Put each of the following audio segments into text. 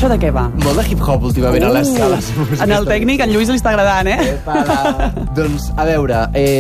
això de què va? Molt de hip-hop últimament a les músiques. En el tècnic, en Lluís li està agradant, Doncs, a veure,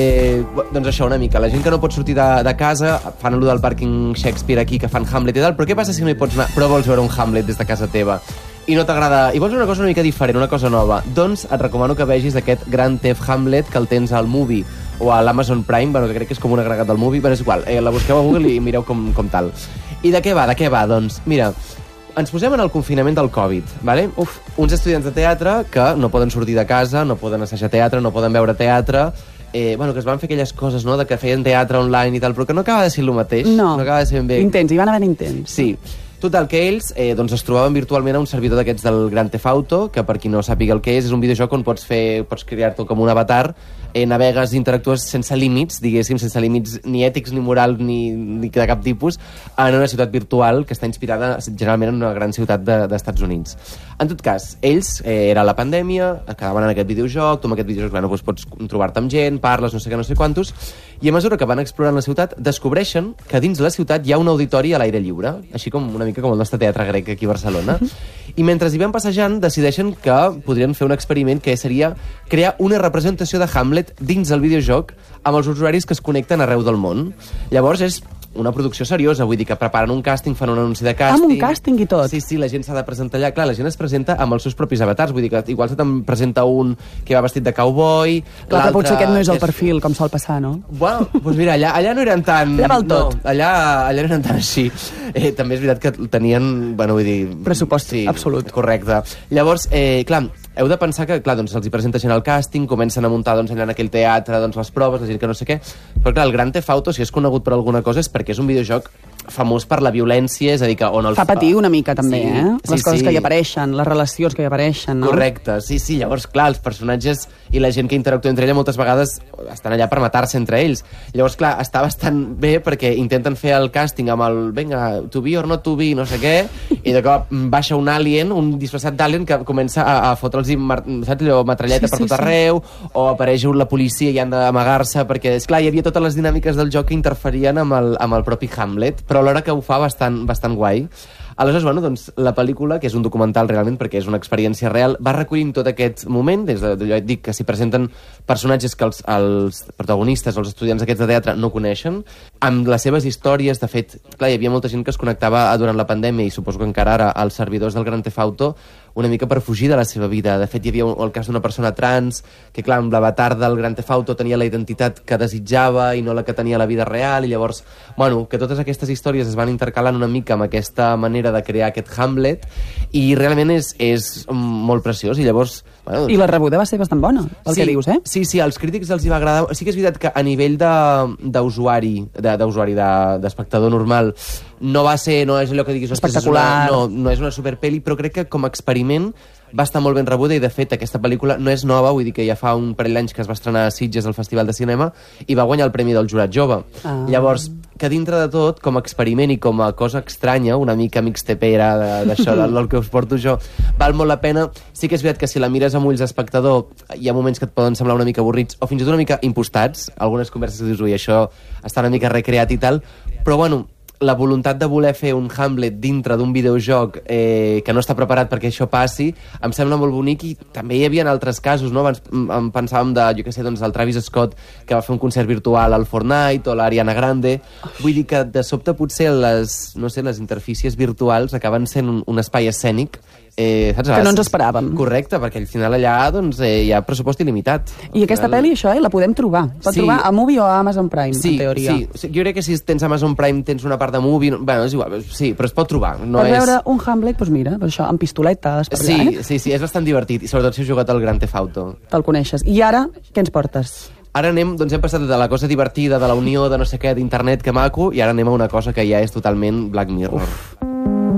doncs això una mica. La gent que no pot sortir de casa fan allò del pàrquing Shakespeare aquí, que fan Hamlet i tal, però què passa si no hi pots anar, però vols veure un Hamlet des de casa teva? I no t'agrada, i vols veure una cosa una mica diferent, una cosa nova, doncs et recomano que vegis aquest Grand Theft Hamlet que el tens al Movie o a l'Amazon Prime, bueno, que crec que és com un agregat del Movie, però és igual, la busqueu a Google i mireu com tal. I de què va? Doncs, mira, ens posem en el confinament del Covid, ¿vale? Uns estudiants de teatre que no poden sortir de casa, no poden assajar teatre, no poden veure teatre, bueno, que es van fer aquelles coses, no?, de que feien teatre online i tal, però que no acaba de ser el mateix. No acaba de ser ben bé. Intents, hi van haver intents. Sí. Total, que ells doncs es trobaven virtualment a un servidor d'aquests del Grand Theft Auto, que per qui no sàpiga el que és un videojoc on pots crear-te com un avatar, navegues i interactues sense límits, diguéssim, sense límits ni ètics, ni moral, ni de cap tipus, en una ciutat virtual que està inspirada generalment en una gran ciutat d'Estats Units. En tot cas, ells, era la pandèmia, acabaven en aquest videojoc, tu amb aquest videojoc bueno, doncs pots trobar-te amb gent, parles, no sé què, no sé quantos, i a mesura que van explorant la ciutat, descobreixen que dins la ciutat hi ha un auditori a l'aire lliure, així com una mica com el nostre teatre grec aquí a Barcelona, i mentre hi van passejant decideixen que podrien fer un experiment que seria crear una representació de Hamlet dins el videojoc amb els usuaris que es connecten arreu del món. Llavors és una producció seriosa, vull dir que preparen un càsting, fan un anunci de càsting... Amb un càsting i tot? Sí, la gent s'ha de presentar allà. Clar, la gent es presenta amb els seus propis avatars, vull dir que igual se te'n presenta un que va vestit de cowboy... Clar, però potser aquest no és el perfil, com sol passar, no? Bueno, doncs mira, allà no eren tan... Allà val tot. No, allà no eren tan així. També és veritat que tenien, bueno, vull dir... Pressupost absolut. Correcte. Llavors, clar, heu de pensar que, clar, doncs els hi presenta gent al càsting, comencen a muntar doncs, allà en aquell teatre doncs, les proves, la gent que no sé què, però clar, el Grand Theft Auto, si és conegut per alguna cosa, és perquè és un videojoc famós per la violència, és a dir, que on el... Fa patir una mica, també, sí, les coses que hi apareixen, les relacions que hi apareixen, no? Correcte, sí, llavors, clar, els personatges i la gent que interactua entre ella moltes vegades estan allà per matar-se entre ells. Llavors, clar, està bastant bé perquè intenten fer el càsting amb el, vinga, to be or not to be, no sé què, i de cop baixa un alien, un disfressat d'alien que comença a fotre'ls, saps allò, metralleta per tot arreu, o apareix la policia i han d'amagar-se, perquè, esclar, hi havia totes les dinàmiques del joc que interferien amb el propi Hamlet, però alhora que ho fa bastant guai. Aleshores, bueno, doncs, la pel·lícula, que és un documental realment perquè és una experiència real, va recollint tot aquest moment, des d'allò et dic que s'hi presenten personatges que els protagonistes, els estudiants d'aquests de teatre no coneixen, amb les seves històries. De fet, clar, hi havia molta gent que es connectava durant la pandèmia i suposo que encara ara als servidors del Grand Theft Auto una mica per fugir de la seva vida. De fet, hi havia el cas d'una persona trans que, clar, amb l'avatar del Grand Theft Auto tenia la identitat que desitjava i no la que tenia la vida real, i llavors, bueno, que totes aquestes històries es van intercalant una mica amb aquesta manera de crear aquest Hamlet, i realment és molt preciós, i llavors... Bueno, I la rebuda va ser bastant bona, el que dius, eh? Sí, als crítics els hi va agradar. Sí que és veritat que a nivell d'usuari, d'espectador normal, no és allò que diguis... Espectacular. No és una superpeli, però crec que com a experiment va estar molt ben rebuda, i de fet aquesta pel·lícula no és nova, vull dir que ja fa un parell d'anys que es va estrenar a Sitges al Festival de Cinema i va guanyar el Premi del Jurat Jove. Llavors, que dintre de tot, com a experiment i com a cosa estranya, una mica mixtepera d'això, del que us porto jo, val molt la pena. Sí que és veritat que si la mires amb ulls d'espectador hi ha moments que et poden semblar una mica avorrits o fins i tot una mica impostats, algunes converses que dius, ui, això està una mica recreat i tal, però bueno, la voluntat de voler fer un Hamlet dintre d'un videojoc que no està preparat perquè això passi, em sembla molt bonic. I també hi havia altres casos, no? Abans pensàvem de, jo què sé, doncs, el Travis Scott, que va fer un concert virtual al Fortnite, o l'Ariana Grande. Vull dir que de sobte potser les interfícies virtuals acaben sent un espai escènic saps? Que no ens esperàvem. Correcte, perquè al final allà doncs, hi ha pressupost il·limitat. I aquesta pel·li, això, la podem trobar. Pot trobar a Movie o a Amazon Prime, en teoria. Sí, jo crec que si tens Amazon Prime tens una part de Movie, bueno, és igual, sí, però es pot trobar. Per veure un Hamlet, doncs mira, això, amb pistoletes, per allà. Sí, és bastant divertit, i sobretot si has jugat al Grand Theft Auto. Te'l coneixes. I ara, què ens portes? Ara hem passat de la cosa divertida, de la unió, de no sé què, d'internet, que maco, i ara anem a una cosa que ja és totalment Black Mirror.